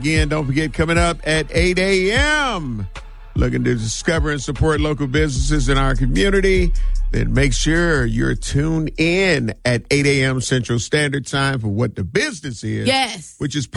Again, don't forget, coming up at 8 a.m., looking to discover and support local businesses in our community, then make sure you're tuned in at 8 a.m. Central Standard Time for What the Business Is. Yes. Which is